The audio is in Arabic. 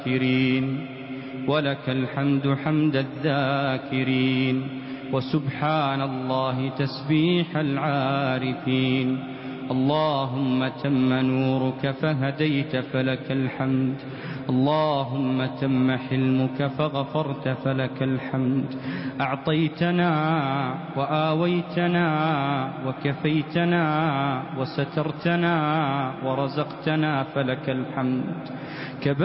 الذاكرين ولك الحمد حمد الذاكرين وسبحان الله تسبيح العارفين. اللهم تم نورك فهديت فلك الحمد، اللهم تم حلمك فغفرت فلك الحمد. أعطيتنا وآويتنا وكفيتنا وسترتنا ورزقتنا فلك الحمد.